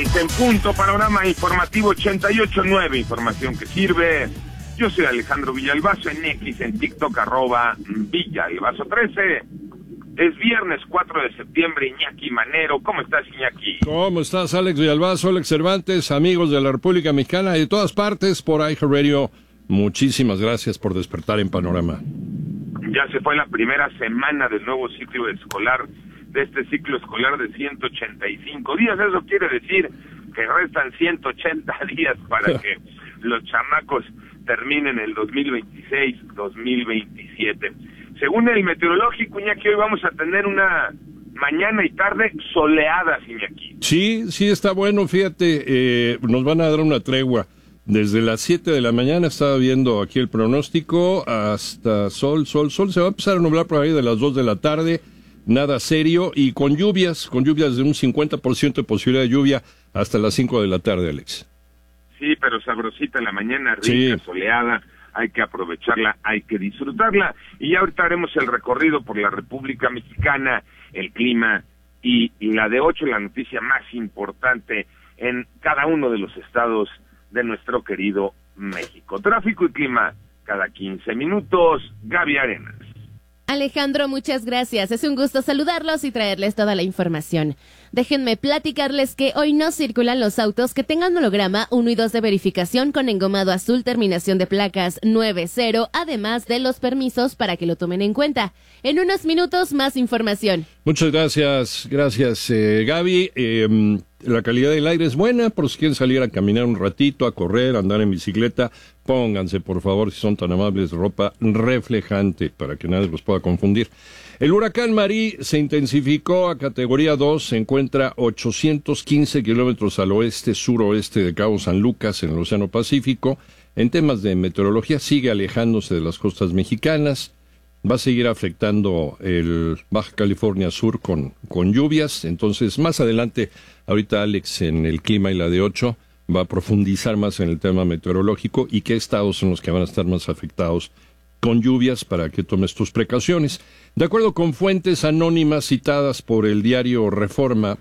6 en punto, panorama informativo 88.9, información que sirve. Yo soy Alejandro Villalbazo, en X, en TikTok, @Villalbazo13. Es viernes 4 de septiembre, Iñaki Manero. ¿Cómo estás, Iñaki? ¿Cómo estás, Alex Villalbazo, Alex Cervantes, amigos de la República Mexicana y de todas partes por iHeartRadio? Muchísimas gracias por despertar en Panorama. Ya se fue la primera semana del nuevo ciclo escolar, de este ciclo escolar de 185 días. Eso quiere decir que restan 180 días para que los chamacos terminen el 2026-2027. Según el meteorológico, Iñaki, hoy vamos a tener una mañana y tarde soleadas, Iñaki. Sí, está bueno, fíjate, nos van a dar una tregua. Desde las 7 de la mañana estaba viendo aquí el pronóstico, hasta sol, se va a empezar a nublar por ahí de las 2 de la tarde, nada serio, y con lluvias de un 50% de posibilidad de lluvia hasta las 5 de la tarde, Alex. Sí, pero sabrosita la mañana, rica, sí, soleada, hay que aprovecharla, hay que disfrutarla, y ya ahorita haremos el recorrido por la República Mexicana, el clima, y la de 8, la noticia más importante en cada uno de los estados de nuestro querido México. Tráfico y clima cada 15 minutos. Gaby Arenas. Alejandro, muchas gracias. Es un gusto saludarlos y traerles toda la información. Déjenme platicarles que hoy no circulan los autos que tengan holograma 1 y 2 de verificación con engomado azul, terminación de placas 90, además de los permisos para que lo tomen en cuenta. En unos minutos, más información. Muchas gracias, Gaby. La calidad del aire es buena, por si quieren salir a caminar un ratito, a correr, a andar en bicicleta, pónganse, por favor, si son tan amables, ropa reflejante para que nadie los pueda confundir. El huracán Marí se intensificó a categoría 2, se encuentra 815 kilómetros al oeste-suroeste de Cabo San Lucas, en el Océano Pacífico. En temas de meteorología, sigue alejándose de las costas mexicanas. Va a seguir afectando el Baja California Sur con lluvias. Entonces, más adelante, ahorita Alex, en el clima y la de 8, va a profundizar más en el tema meteorológico y qué estados son los que van a estar más afectados con lluvias para que tomes tus precauciones. De acuerdo con fuentes anónimas citadas por el diario Reforma,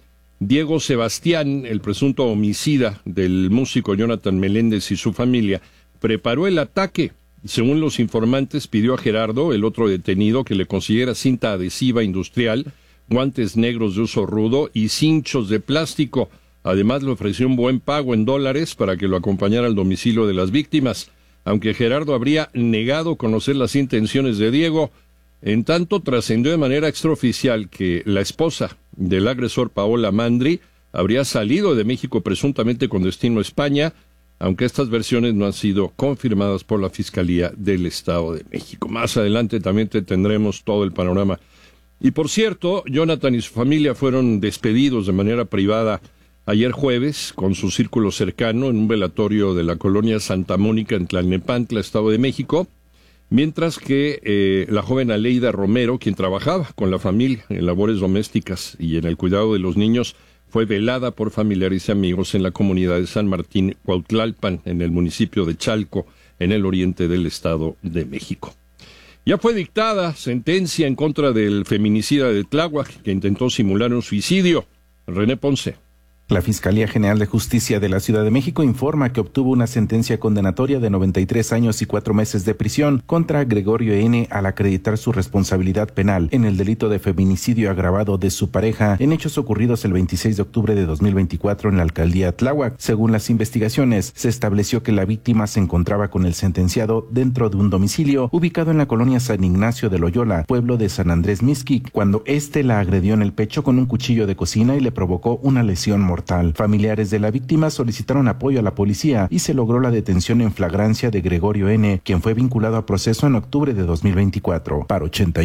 Diego Sebastián, el presunto homicida del músico Jonathan Meléndez y su familia, preparó el ataque. Según los informantes, pidió a Gerardo, el otro detenido, que le consiguiera cinta adhesiva industrial, guantes negros de uso rudo y cinchos de plástico. Además, le ofreció un buen pago en dólares para que lo acompañara al domicilio de las víctimas, aunque Gerardo habría negado conocer las intenciones de Diego. En tanto, trascendió de manera extraoficial que la esposa del agresor, Paola Mandri, habría salido de México presuntamente con destino a España, aunque estas versiones no han sido confirmadas por la Fiscalía del Estado de México. Más adelante también te tendremos todo el panorama. Y por cierto, Jonathan y su familia fueron despedidos de manera privada ayer jueves con su círculo cercano en un velatorio de la colonia Santa Mónica en Tlalnepantla, Estado de México, mientras que la joven Aleida Romero, quien trabajaba con la familia en labores domésticas y en el cuidado de los niños, fue velada por familiares y amigos en la comunidad de San Martín Cuautlalpan, en el municipio de Chalco, en el oriente del Estado de México. Ya fue dictada sentencia en contra del feminicida de Tláhuac, que intentó simular un suicidio. René Ponce. La Fiscalía General de Justicia de la Ciudad de México informa que obtuvo una sentencia condenatoria de 93 años y 4 meses de prisión contra Gregorio N. al acreditar su responsabilidad penal en el delito de feminicidio agravado de su pareja en hechos ocurridos el 26 de octubre de 2024 en la alcaldía Tláhuac. Según las investigaciones, se estableció que la víctima se encontraba con el sentenciado dentro de un domicilio ubicado en la colonia San Ignacio de Loyola, pueblo de San Andrés Mixquic, cuando éste la agredió en el pecho con un cuchillo de cocina y le provocó una lesión mortal. Familiares de la víctima solicitaron apoyo a la policía y se logró la detención en flagrancia de Gregorio N., quien fue vinculado a proceso en octubre de 2024. Para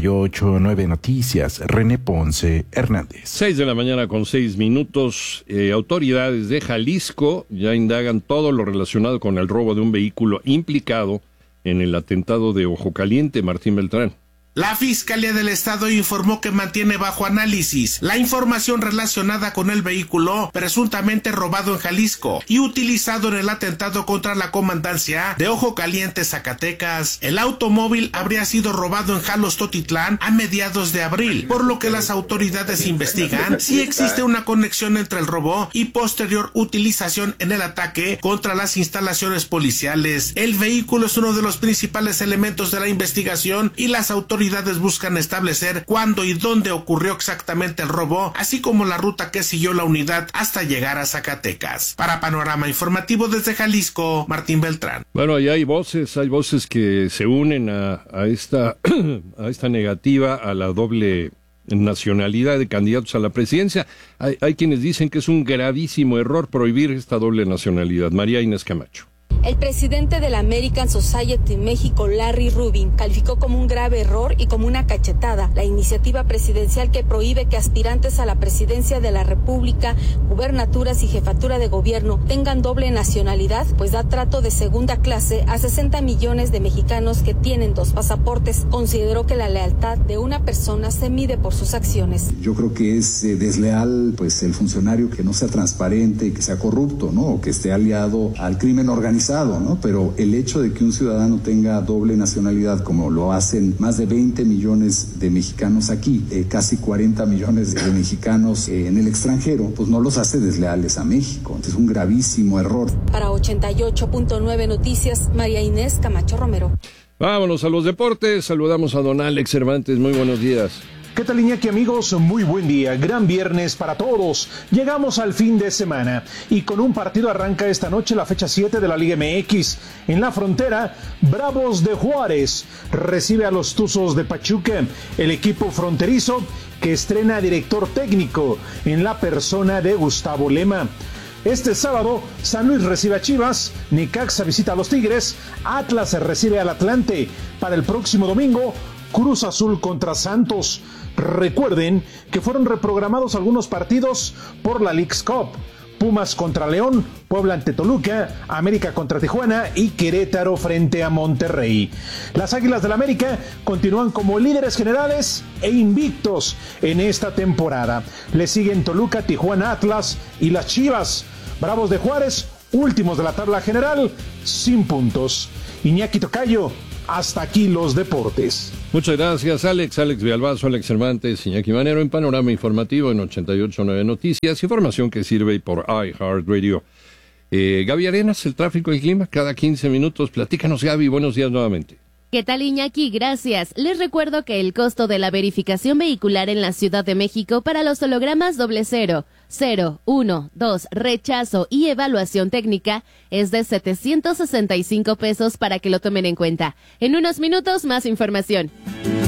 88.9 Noticias, René Ponce Hernández. 6 de la mañana con 6 minutos. Autoridades de Jalisco ya indagan todo lo relacionado con el robo de un vehículo implicado en el atentado de Ojo Caliente, Martín Beltrán. La Fiscalía del Estado informó que mantiene bajo análisis la información relacionada con el vehículo presuntamente robado en Jalisco y utilizado en el atentado contra la comandancia de Ojo Caliente, Zacatecas. El automóvil habría sido robado en Jalostotitlán a mediados de abril, por lo que las autoridades investigan si existe una conexión entre el robo y posterior utilización en el ataque contra las instalaciones policiales. El vehículo es uno de los principales elementos de la investigación y las autoridades buscan establecer cuándo y dónde ocurrió exactamente el robo, así como la ruta que siguió la unidad hasta llegar a Zacatecas. Para Panorama Informativo desde Jalisco, Martín Beltrán. Bueno, ahí hay voces que se unen a esta negativa a la doble nacionalidad de candidatos a la presidencia. Hay quienes dicen que es un gravísimo error prohibir esta doble nacionalidad. María Inés Camacho. El presidente de la American Society México, Larry Rubin, calificó como un grave error y como una cachetada la iniciativa presidencial que prohíbe que aspirantes a la presidencia de la República, gubernaturas y jefatura de gobierno tengan doble nacionalidad, pues da trato de segunda clase a 60 millones de mexicanos que tienen dos pasaportes. Consideró que la lealtad de una persona se mide por sus acciones. Yo creo que es desleal, pues, el funcionario que no sea transparente y que sea corrupto, ¿no? O que esté aliado al crimen organizado, ¿no? Pero el hecho de que un ciudadano tenga doble nacionalidad, como lo hacen más de 20 millones de mexicanos aquí, casi 40 millones de mexicanos en el extranjero, pues no los hace desleales a México. Es un gravísimo error. Para 88.9 Noticias, María Inés Camacho Romero. Vámonos a los deportes. Saludamos a don Alex Cervantes. Muy buenos días. ¿Qué tal, Iñaki, amigos? Muy buen día, gran viernes para todos. Llegamos al fin de semana y con un partido arranca esta noche la fecha 7 de la Liga MX. En la frontera, Bravos de Juárez recibe a los Tuzos de Pachuca, el equipo fronterizo que estrena director técnico en la persona de Gustavo Lema. Este sábado, San Luis recibe a Chivas, Necaxa visita a los Tigres, Atlas recibe al Atlante. Para el próximo domingo, Cruz Azul contra Santos. Recuerden que fueron reprogramados algunos partidos por la Leagues Cup. Pumas contra León, Puebla ante Toluca, América contra Tijuana y Querétaro frente a Monterrey. Las Águilas del América continúan como líderes generales e invictos en esta temporada. Le siguen Toluca, Tijuana, Atlas y las Chivas. Bravos de Juárez, últimos de la tabla general, sin puntos. Iñaki Tocayo, hasta aquí los deportes. Muchas gracias, Alex Villalbazo, Alex Cervantes, Iñaki Manero en Panorama Informativo en 88.9 Noticias, información que sirve por iHeartRadio. Gaby Arenas, el tráfico y el clima, cada 15 minutos. Platícanos, Gaby, buenos días nuevamente. ¿Qué tal, Iñaki? Gracias. Les recuerdo que el costo de la verificación vehicular en la Ciudad de México para los hologramas 00, 0, 1, 2, rechazo y evaluación técnica es de 765 pesos para que lo tomen en cuenta. En unos minutos, más información.